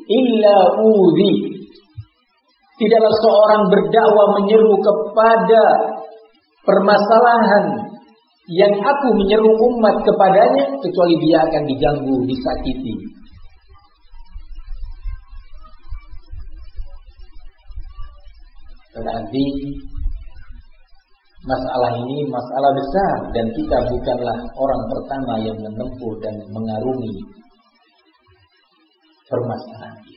illa udhi. Tidaklah seorang berdakwah menyeru kepada permasalahan yang aku menyeru umat kepadanya kecuali dia akan diganggu, disakiti. Berarti masalah ini masalah besar dan kita bukanlah orang pertama yang menempuh dan mengarungi permasalahan ini.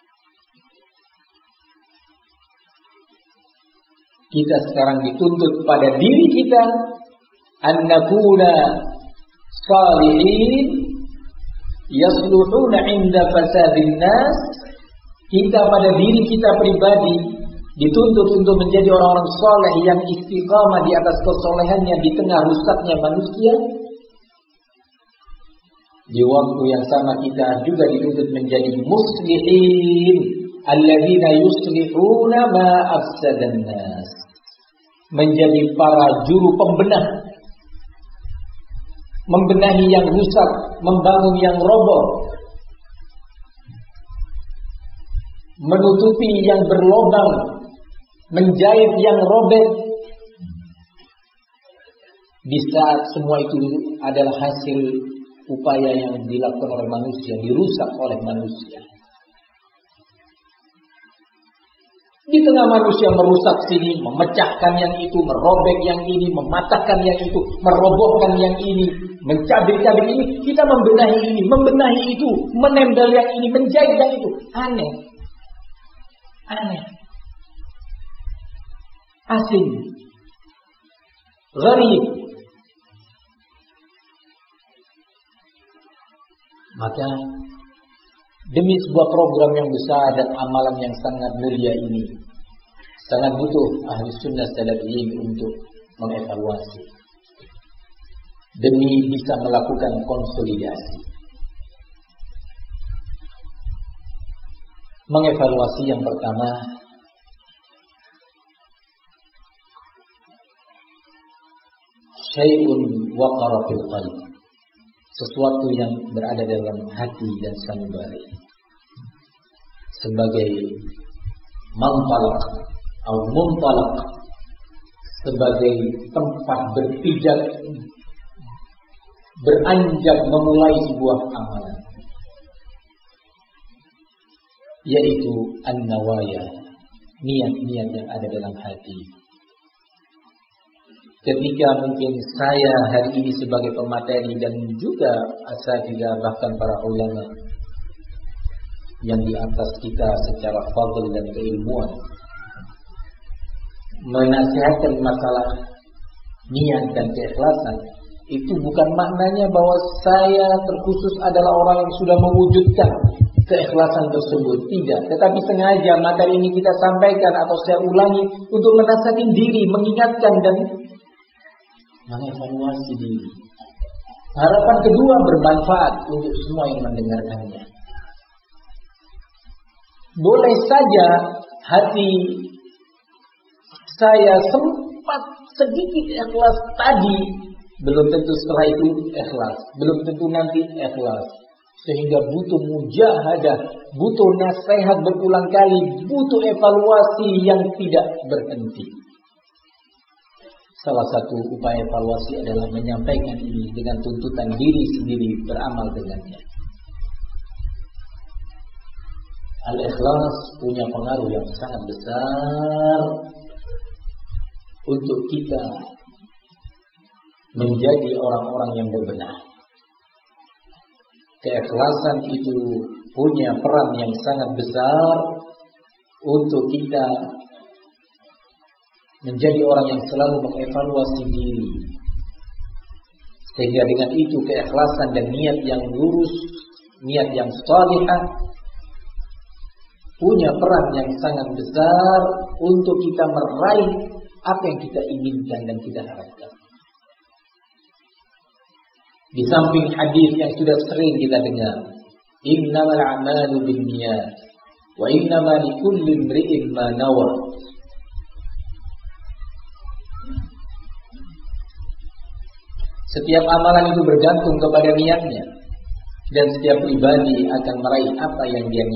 Kita sekarang dituntut pada diri kita an nakuna salihin yasluhuna 'inda fasadin nas. Kita pada diri kita pribadi dituntut untuk menjadi orang-orang soleh yang istiqamah di atas kesolehannya di tengah rusaknya manusia. Di waktu yang sama kita juga dituntut menjadi muslihin alladzina yuslihuna ma afsadan nas. Menjadi para juru pembenah, membenahi yang rusak, membangun yang roboh, menutupi yang berlubang, menjahit yang robek. Di saat semua itu adalah hasil upaya yang dilakukan oleh manusia, dirusak oleh manusia. Di tengah manusia merusak sini, memecahkan yang itu, merobek yang ini, mematahkan yang itu, merobohkan yang ini, mencabik-cabik ini, kita membenahi ini, membenahi itu, menempel yang ini, menjahit yang itu. Aneh. Asing. Gharib. Maka demi sebuah program yang besar dan amalan yang sangat mulia ini, sangat butuh ahli sunnah salafiyin untuk mengevaluasi demi bisa melakukan konsolidasi. Mengevaluasi yang pertama, syai'un waqara fil qalb, sesuatu yang berada dalam hati dan sanubari sebagai mantalaq atau muntalaq, sebagai tempat berpijak, beranjak memulai sebuah amalan, yaitu an-nawaya, niat-niat yang ada dalam hati. Ketika mungkin saya hari ini sebagai pemateri dan juga asatidzah bahkan para ulama yang di atas kita secara fadl dan keilmuan menasihatkan masalah niat dan keikhlasan, itu bukan maknanya bahwa saya terkhusus adalah orang yang sudah mewujudkan keikhlasan tersebut. Tidak, tetapi sengaja materi ini kita sampaikan atau saya ulangi untuk menasihati diri, mengingatkan dan mengevaluasi diri. Harapan kedua bermanfaat untuk semua yang mendengarkannya. Boleh saja hati saya sempat sedikit ikhlas tadi, belum tentu setelah itu ikhlas, belum tentu nanti ikhlas. Sehingga butuh mujahadah, butuh nasihat berulang kali, butuh evaluasi yang tidak berhenti. Salah satu upaya evaluasi adalah menyampaikan ini dengan tuntutan diri sendiri, beramal dengannya. Al-ikhlas punya pengaruh yang sangat besar untuk kita menjadi orang-orang yang berbenah. Keikhlasan itu punya peran yang sangat besar untuk kita menjadi orang yang selalu mengevaluasi diri. Sehingga dengan itu keikhlasan dan niat yang lurus, niat yang salihah punya peran yang sangat besar untuk kita meraih apa yang kita inginkan dan kita harapkan. Di samping hadis yang sudah sering kita dengar, innamal a'malu binniyat wa innama likulli imri'in ma nawa. Setiap amalan itu bergantung kepada niatnya, dan setiap pribadi akan meraih apa yang dia